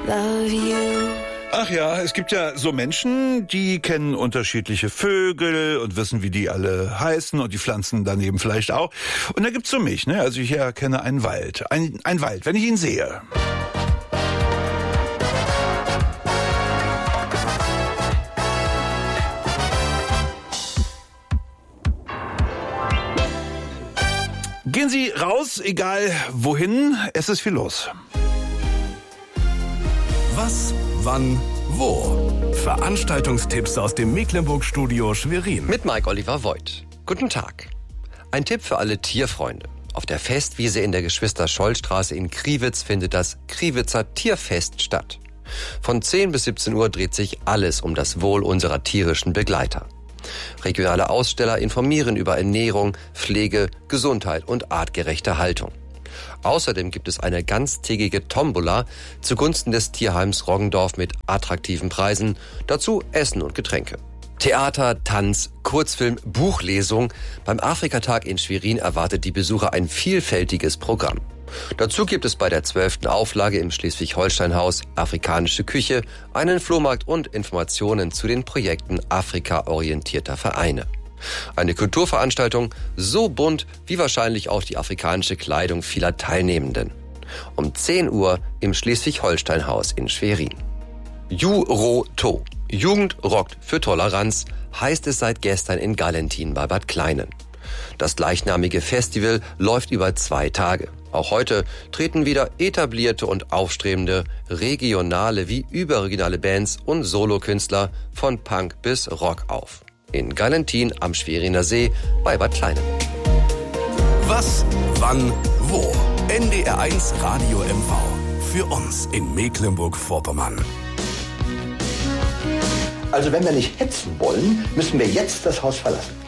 love you. Ach ja, es gibt ja so Menschen, die kennen unterschiedliche Vögel und wissen, wie die alle heißen und die Pflanzen daneben vielleicht auch. Und da gibt's so mich, ne? Also ich erkenne einen Wald. Ein Wald, wenn ich ihn sehe. Gehen Sie raus, egal wohin, es ist viel los. Was, wann, wo? Veranstaltungstipps aus dem Mecklenburg-Studio Schwerin. Mit Mike Oliver Voigt. Guten Tag. Ein Tipp für alle Tierfreunde. Auf der Festwiese in der Geschwister-Scholl-Straße in Kriwitz findet das Kriwitzer Tierfest statt. Von 10 bis 17 Uhr dreht sich alles um das Wohl unserer tierischen Begleiter. Regionale Aussteller informieren über Ernährung, Pflege, Gesundheit und artgerechte Haltung. Außerdem gibt es eine ganztägige Tombola zugunsten des Tierheims Roggendorf mit attraktiven Preisen, dazu Essen und Getränke. Theater, Tanz, Kurzfilm, Buchlesung. Beim Afrikatag in Schwerin erwartet die Besucher ein vielfältiges Programm. Dazu gibt es bei der 12. Auflage im Schleswig-Holstein-Haus afrikanische Küche, einen Flohmarkt und Informationen zu den Projekten afrika-orientierter Vereine. Eine Kulturveranstaltung so bunt wie wahrscheinlich auch die afrikanische Kleidung vieler Teilnehmenden. Um 10 Uhr im Schleswig-Holstein-Haus in Schwerin. Ju-Ro-To. Jugend rockt für Toleranz, heißt es seit gestern in Galentin bei Bad Kleinen. Das gleichnamige Festival läuft über 2 Tage. Auch heute treten wieder etablierte und aufstrebende regionale wie überregionale Bands und Solokünstler von Punk bis Rock auf. In Galentin am Schweriner See bei Bad Kleinen. Was, wann, wo? NDR 1 Radio MV. Für uns in Mecklenburg-Vorpommern. Also wenn wir nicht hetzen wollen, müssen wir jetzt das Haus verlassen.